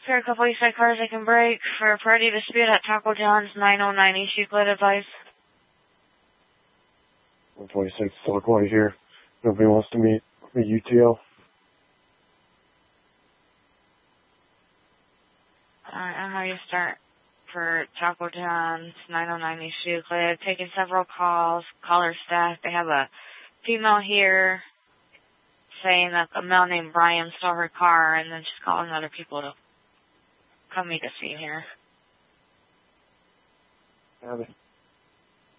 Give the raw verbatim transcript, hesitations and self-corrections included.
there a couple Eastside cars I can break for a party dispute at Taco John's, nine oh nine East Euclid, advice. one twenty-six, Silverlight here. Nobody wants to meet a U T L. Alright, and how you start for Taco John's, nine oh nine East Euclid. Taking several calls, caller staff. They have a female here saying that a male named Brian stole her car, and then she's calling other people to come meet the scene here. Have it.